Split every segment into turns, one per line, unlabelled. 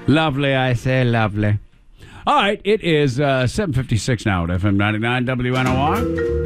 Lovely, I say, lovely. All right, it is 7:56 now at FM 99 WNOR.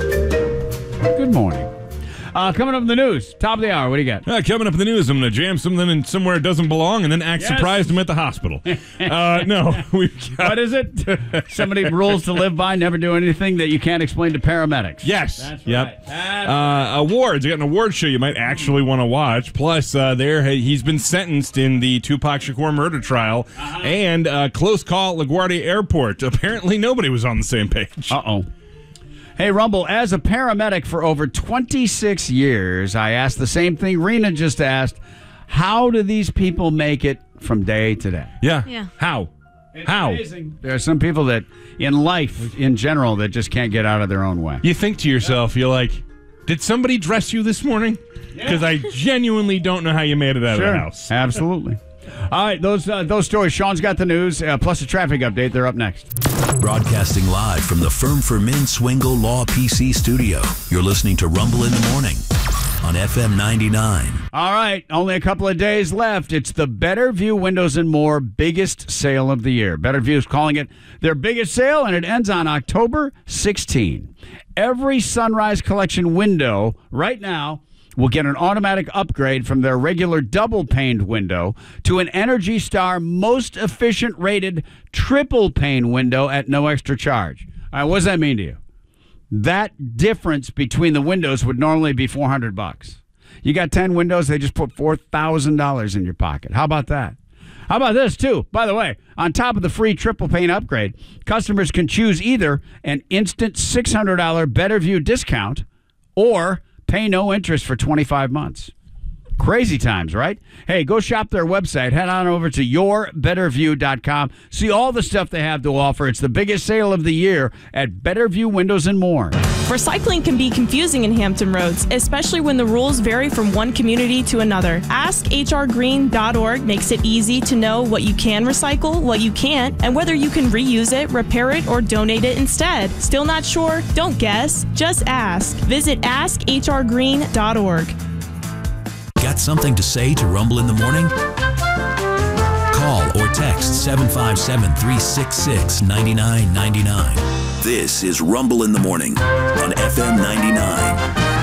Good morning. Coming up in the news, top of the hour, what do you got?
Coming up in the news, I'm going to jam something in somewhere it doesn't belong and then act surprised I'm at the hospital. No, we've got...
What is it? Somebody rules to live by, never do anything that you can't explain to paramedics.
Yes.
That's
yep.
right.
Awards. I got an award show you might actually want to watch. Plus, he's been sentenced in the Tupac Shakur murder trial and close call at LaGuardia Airport. Apparently, nobody was on the same page.
Uh-oh. Hey, Rumble, as a paramedic for over 26 years, I asked the same thing Rena just asked. How do these people make it from day to day?
Yeah. How?
It's amazing. There are some people that, in life, in general, that just can't get out of their own way.
You think to yourself, you're like, did somebody dress you this morning? Because I genuinely don't know how you made it out of the house.
Absolutely. All right, those stories. Sean's got the news, plus a traffic update. They're up next.
Broadcasting live from the Firm for Men Swingle Law PC studio. You're listening to Rumble in the Morning on FM 99.
All right, only a couple of days left. It's the Better View Windows and More biggest sale of the year. Better View is calling it their biggest sale, and it ends on October 16. Every Sunrise Collection window right now will get an automatic upgrade from their regular double-paned window to an Energy Star most efficient rated triple-pane window at no extra charge. All right, what does that mean to you? That difference between the windows would normally be $400. You got 10 windows, they just put $4,000 in your pocket. How about that? How about this, too? By the way, on top of the free triple pane upgrade, customers can choose either an instant $600 Better View discount or pay no interest for 25 months. Crazy times, right? Hey, go shop their website. Head on over to yourbetterview.com. See all the stuff they have to offer. It's the biggest sale of the year at Better View Windows and More.
Recycling can be confusing in Hampton Roads, especially when the rules vary from one community to another. AskHRGreen.org makes it easy to know what you can recycle, what you can't, and whether you can reuse it, repair it, or donate it instead. Still not sure? Don't guess. Just ask. Visit AskHRGreen.org.
Got something to say to Rumble in the Morning? Call or text 757-366-9999. This is Rumble in the Morning on FM 99.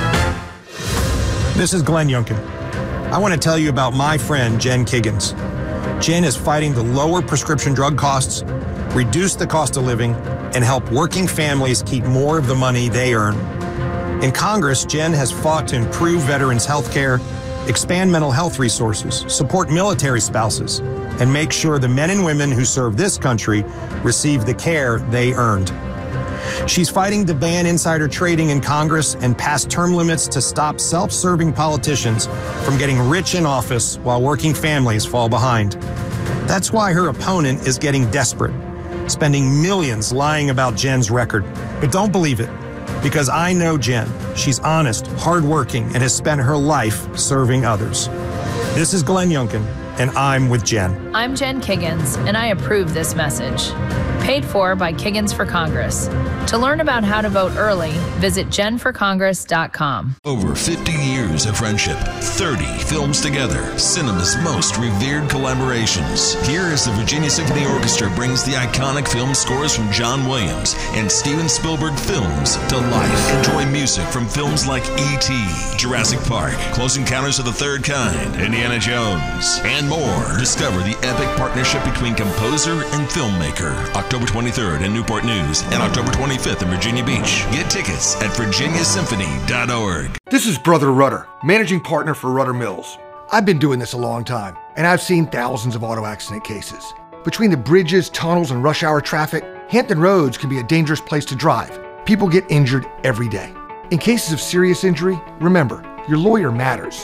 This is Glenn Youngkin. I want to tell you about my friend, Jen Kiggins. Jen is fighting to lower prescription drug costs, reduce the cost of living, and help working families keep more of the money they earn. In Congress, Jen has fought to improve veterans' health care, expand mental health resources, support military spouses, and make sure the men and women who serve this country receive the care they earned. She's fighting to ban insider trading in Congress and pass term limits to stop self-serving politicians from getting rich in office while working families fall behind. That's why her opponent is getting desperate, spending millions lying about Jen's record. But don't believe it, because I know Jen. She's honest, hardworking, and has spent her life serving others. This is Glenn Youngkin, and I'm with Jen.
I'm Jen Kiggins, and I approve this message. Paid for by Kiggins for Congress. To learn about how to vote early, visit jenforcongress.com.
Over 50 years of friendship, 30 films together, cinema's most revered collaborations. Here is the Virginia Symphony Orchestra brings the iconic film scores from John Williams and Steven Spielberg films to life. Enjoy music from films like E.T., Jurassic Park, Close Encounters of the Third Kind, Indiana Jones, and more. Discover the epic partnership between composer and filmmaker. October 23rd in Newport News and October 25th in Virginia Beach. Get tickets at virginiasymphony.org.
This is Brother Rudder, managing partner for Rudder Mills. I've been doing this a long time, and I've seen thousands of auto accident cases. Between the bridges, tunnels, and rush hour traffic, Hampton Roads can be a dangerous place to drive. People get injured every day. In cases of serious injury, remember, your lawyer matters.